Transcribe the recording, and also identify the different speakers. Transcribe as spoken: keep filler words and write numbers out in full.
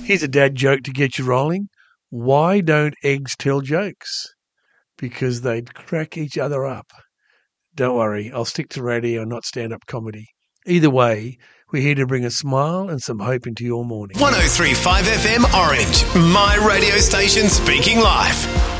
Speaker 1: Here's a dad joke to get you rolling. Why don't eggs tell jokes? Because they'd crack each other up. Don't worry, I'll stick to radio, not stand-up comedy. Either way, we're here to bring a smile and some hope into your morning.
Speaker 2: one oh three point five F M Orange, my radio station speaking life.